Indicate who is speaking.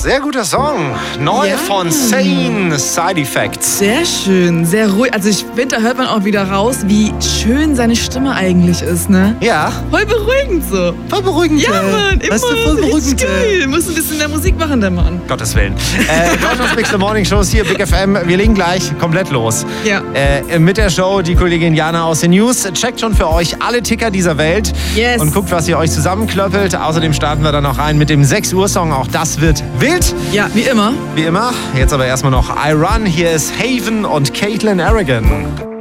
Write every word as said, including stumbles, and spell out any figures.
Speaker 1: Sehr guter Song. Neu
Speaker 2: Ja.
Speaker 1: von Sane, Side Effects.
Speaker 2: Sehr schön, sehr ruhig. Also ich finde, da hört man auch wieder raus, wie schön seine Stimme eigentlich ist, ne?
Speaker 1: Ja,
Speaker 2: Voll beruhigend so.
Speaker 1: voll beruhigend.
Speaker 2: Ja,
Speaker 1: äh,
Speaker 2: Mann, immer.
Speaker 1: Weißt du, voll beruhigend.
Speaker 2: Richtig
Speaker 1: äh,
Speaker 2: geil. Muss ein bisschen mehr Musik machen, der Mann.
Speaker 1: Gottes Willen. Äh, Deutschlands Mix, The Morning Shows hier, Big F M. Wir legen gleich komplett los.
Speaker 2: Ja.
Speaker 1: Äh, mit der Show, die Kollegin Jana aus den News checkt schon für euch alle Ticker dieser Welt.
Speaker 2: Yes.
Speaker 1: Und guckt, was ihr euch zusammenklöppelt. Außerdem starten wir dann noch rein mit dem sechs Uhr Song. Auch das wird wild.
Speaker 2: Ja, wie immer.
Speaker 1: Wie immer. Jetzt aber erstmal noch I Run. Hier ist Haven und Caitlin Aragon.